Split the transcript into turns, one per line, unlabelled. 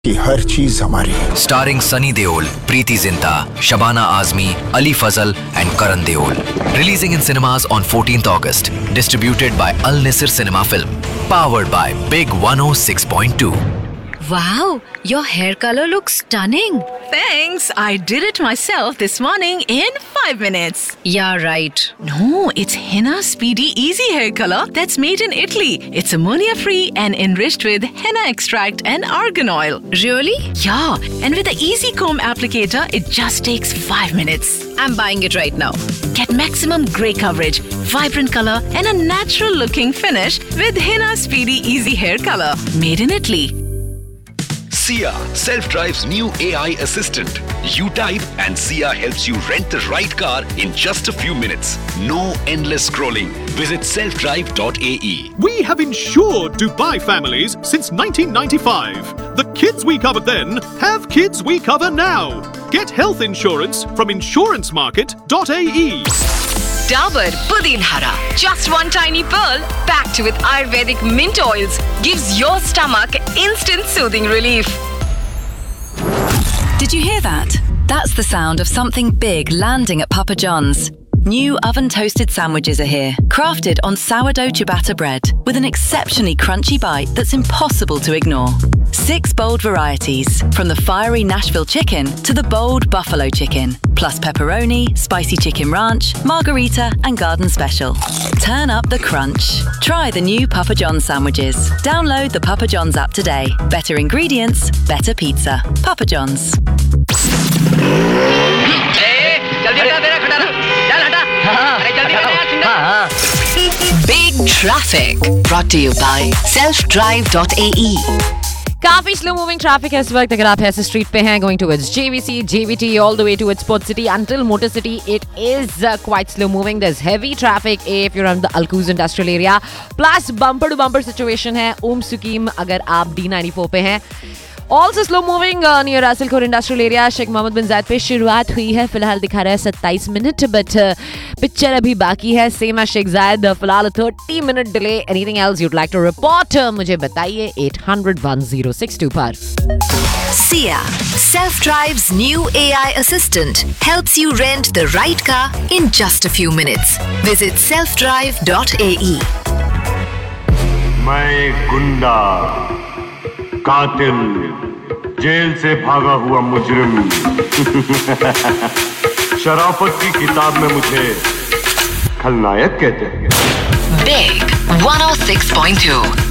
कि हर चीज हमारी है।
Starring Sunny Deol, Preeti Zinta, Shabana Azmi, Ali Fazal and Karan Deol. Releasing in cinemas on 14th August. Distributed by Al Nisr Cinema Film. Powered by Big 106.2.
Wow, your hair color looks stunning.
Thanks. I did it myself this morning in 5 minutes.
Yeah, right.
No, it's Henna Speedy Easy Hair Color that's made in Italy. It's ammonia-free and enriched with henna extract and argan oil.
Really?
Yeah, and with the Easy Comb applicator, it just takes 5 minutes.
I'm buying it right now.
Get maximum grey coverage, vibrant color, and a natural-looking finish with Henna Speedy Easy Hair Color. Made in Italy.
Sia, Self-Drive's new AI assistant. You type and Sia helps you rent the right car in just a few minutes. No endless scrolling. Visit selfdrive.ae.
We have insured Dubai families since 1995. The kids we covered then have kids we cover now. Get health insurance from insurancemarket.ae.
Dabur Pudin Hara. Just one tiny pearl packed with Ayurvedic mint oils gives your stomach instant soothing relief.
Did you hear that? That's the sound of something big landing at Papa John's. New oven-toasted sandwiches are here, crafted on sourdough ciabatta bread with an exceptionally crunchy bite that's impossible to ignore. 6 bold varieties, from the fiery Nashville chicken to the bold buffalo chicken, plus pepperoni, spicy chicken ranch, margarita and garden special. Turn up the crunch. Try the new Papa John's sandwiches. Download the Papa John's app today. Better ingredients, better pizza. Papa John's.
Big Traffic. Brought to you by selfdrive.ae.
काफी slow moving traffic है इस वक्त अगर आप ऐसे street पे हैं going towards JVC, JVT all the way towards Port City until Motor City. It is quite slow moving. There's heavy traffic if you're around the Alcuz industrial area. Plus bumper to bumper situation है Sukim अगर आप D94 पे हैं. Also slow moving near Asilkhor industrial area. Sheikh Mohammed bin Zayed पे शुरुआत हुई है. फिलहाल दिखा रहा है 27 मिनट बट पिक्चर अभी बाकी है. सेम है शेख जायद. फिलहाल 30 minute delay. Anything else you'd like to report मुझे बताइए 800-1062 पर.
Sia, Self-Drive's new AI assistant, helps you rent the right car in just a few minutes. Visit selfdrive.ae.
मैं गुंडा, कातिल, जेल से भागा हुआ मुजरिम. शराफत की किताब में मुझे खलनायक कहते हैं.
Big 106.2.